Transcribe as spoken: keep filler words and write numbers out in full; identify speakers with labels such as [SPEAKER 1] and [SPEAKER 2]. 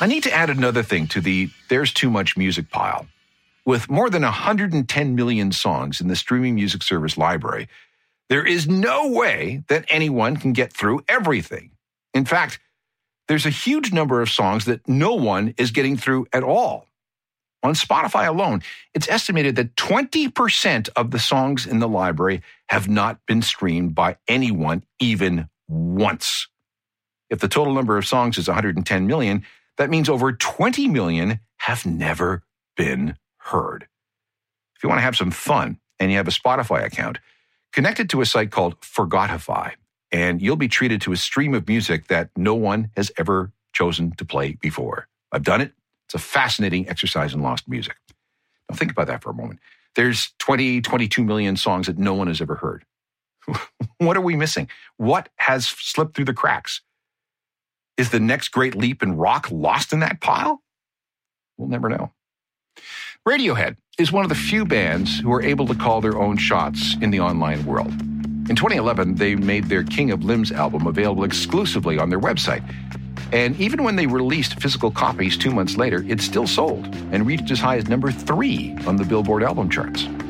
[SPEAKER 1] I need to add another thing to the There's Too Much Music pile. With more than one hundred ten million songs in the streaming music service library, there is no way that anyone can get through everything. In fact, there's a huge number of songs that no one is getting through at all. On Spotify alone, it's estimated that twenty percent of the songs in the library have not been streamed by anyone even once. If the total number of songs is one hundred ten million, that means over twenty million have never been heard. If you want to have some fun and you have a Spotify account, connect it to a site called Forgotify, and you'll be treated to a stream of music that no one has ever chosen to play before. I've done it. It's a fascinating exercise in lost music. Now think about that for a moment. There's twenty, twenty-two million songs that no one has ever heard. What are we missing? What has slipped through the cracks? Is the next great leap in rock lost in that pile? We'll never know. Radiohead is one of the few bands who are able to call their own shots in the online world. In twenty eleven, they made their King of Limbs album available exclusively on their website. And even when they released physical copies two months later, it still sold and reached as high as number three on the Billboard album charts.